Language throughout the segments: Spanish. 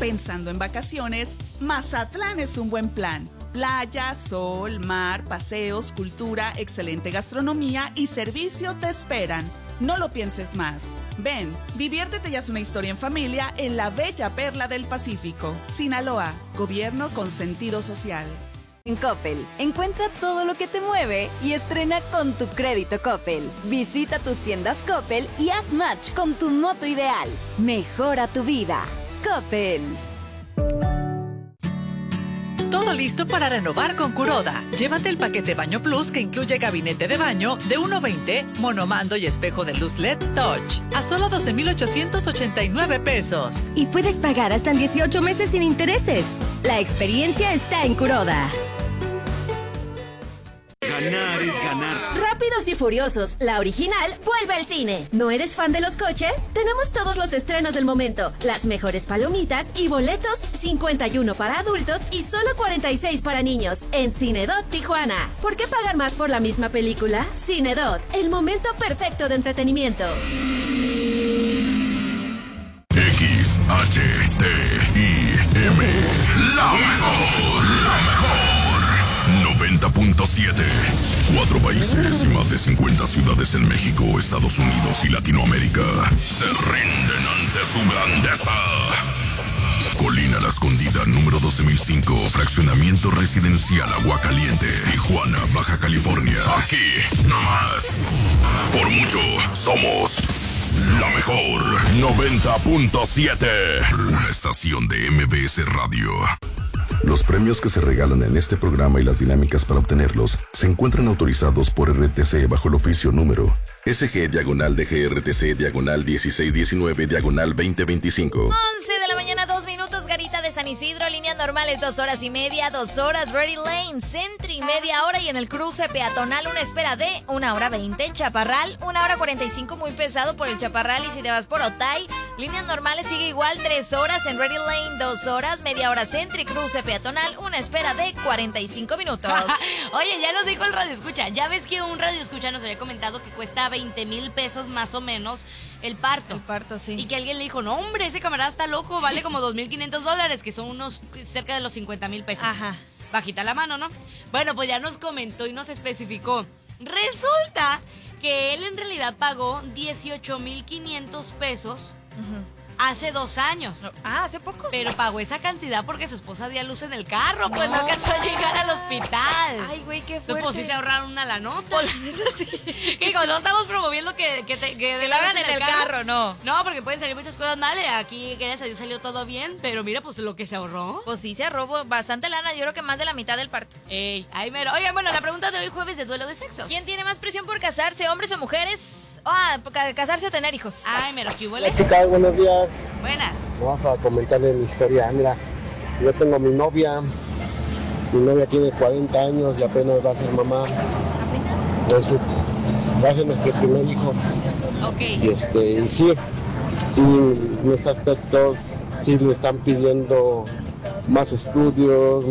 Pensando en vacaciones, Mazatlán es un buen plan. Playa, sol, mar, paseos, cultura, excelente gastronomía y servicio te esperan. No lo pienses más. Ven, diviértete y haz una historia en familia en la bella perla del Pacífico. Sinaloa, gobierno con sentido social. En Coppel, encuentra todo lo que te mueve y estrena con tu crédito Coppel. Visita tus tiendas Coppel y haz match con tu moto ideal. Mejora tu vida. Coppel. Todo listo para renovar con Kuroda. Llévate el paquete Baño Plus que incluye gabinete de baño de 1.20, monomando y espejo de luz LED Touch a solo 12,889 pesos. Y puedes pagar hasta en 18 meses sin intereses. La experiencia está en Kuroda. Ganar es ganar. Rápidos y Furiosos, la original, vuelve al cine. ¿No eres fan de los coches? Tenemos todos los estrenos del momento, las mejores palomitas y boletos, 51 para adultos y solo 46 para niños, en Cinedot Tijuana. ¿Por qué pagar más por la misma película? Cinedot, el momento perfecto de entretenimiento. XHTIM, la mejor. 90.7. 4 países y más de 50 ciudades en México, Estados Unidos y Latinoamérica se rinden ante su grandeza. Colina La Escondida, número 12005, fraccionamiento residencial Aguacaliente, Tijuana, Baja California. Aquí, nomás. Por mucho, somos la mejor. 90.7. Una estación de MBS Radio. Los premios que se regalan en este programa y las dinámicas para obtenerlos se encuentran autorizados por RTC bajo el oficio número SG-DGRTC-1619-2025. 11 de la mañana, 2 minutos, Garita de San Isidro, líneas normales 2 horas y media, 2 horas, Ready Lane, Sentry, media hora y en el cruce peatonal una espera de 1 hora 20, Chaparral, 1 hora 45, muy pesado por el Chaparral y si te vas por Otay, líneas normales sigue igual, 3 horas en Ready Lane, 2 horas, media hora Sentry, cruce peatonal, una espera de 45 minutos. Oye, ya nos dijo el radio escucha, ya ves que un radio escucha nos había comentado que cuesta 20,000 pesos más o menos el parto. El parto, sí. Y que alguien le dijo, no hombre, ese camarada está loco, sí. Vale como $2,500, que son unos cerca de los 50,000 pesos. Ajá. Bajita la mano, ¿no? Bueno, pues ya nos comentó y nos especificó. Resulta que él en realidad pagó 18,500 pesos hace 2 años. Ah, ¿hace poco? Pero pagó esa cantidad porque su esposa dio a luz en el carro, pues no alcanzó a llegar al hospital. Ay, güey, qué fuerte. Entonces, pues sí se ahorraron una la nota. Pues, sí. Que digo, no estamos promoviendo que lo hagan en el carro, no. No, porque pueden salir muchas cosas mal. Aquí, gracias a Dios, salió todo bien. Pero mira, pues lo que se ahorró. Pues sí, se ahorró bastante lana. Yo creo que más de la mitad del parto. Ey, ahí mero. Oigan, bueno, la pregunta de hoy, jueves de duelo de sexos. ¿Quién tiene más presión por casarse, hombres o mujeres? Casarse o tener hijos. Ay, mero, ¿qué huele? Hola, chicas, buenos días. Buenas. Vamos a comentarles mi historia. Mira, yo tengo mi novia tiene 40 años y apenas va a ser mamá. Va a ser nuestro primer hijo. Ok. Y sí, en ese aspecto, sí le están pidiendo más estudios,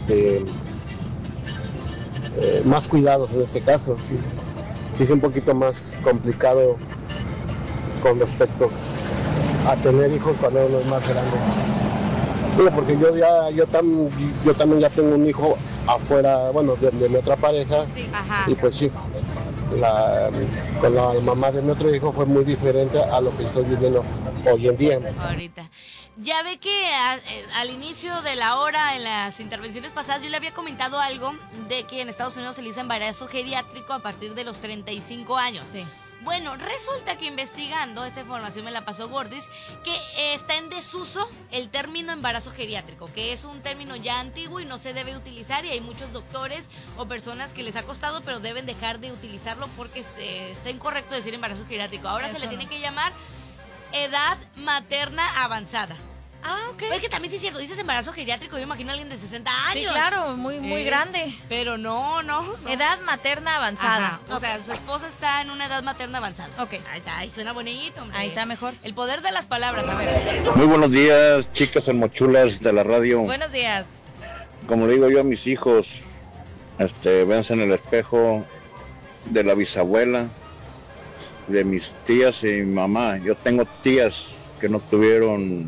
más cuidados en este caso, sí. Sí es un poquito más complicado con respecto a tener hijos cuando uno es más grande. Digo, porque yo también ya tengo un hijo afuera, bueno, de mi otra pareja. Sí, ajá. Y pues sí, con la mamá de mi otro hijo fue muy diferente a lo que estoy viviendo hoy en día. Ahorita. Ya ve que al inicio de la hora, en las intervenciones pasadas, yo le había comentado algo de que en Estados Unidos se le dice embarazo geriátrico a partir de los 35 años. Sí. Bueno, resulta que investigando, esta información me la pasó Gordis, que está en desuso el término embarazo geriátrico, que es un término ya antiguo y no se debe utilizar, y hay muchos doctores o personas que les ha costado, pero deben dejar de utilizarlo porque está incorrecto decir embarazo geriátrico. Ahora se le tiene que llamar edad materna avanzada. Ah, ok. Es que también sí es cierto, dices embarazo geriátrico, yo imagino a alguien de 60 años. Sí, claro, muy grande. Pero no. Edad materna avanzada. Ajá. O sea, su esposa está en una edad materna avanzada. Ok. Ahí está, ahí suena bonito, hombre. Ahí está mejor. El poder de las palabras, a ver. Muy buenos días, chicas hermochulas de la radio. Buenos días. Como le digo yo a mis hijos, véanse en el espejo de la bisabuela, de mis tías y mi mamá. Yo tengo tías que no tuvieron